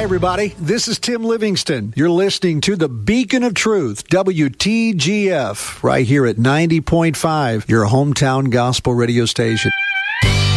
everybody. This is Tim Livingston. You're listening to the Beacon of Truth, WTGF, right here at 90.5, your hometown gospel radio station.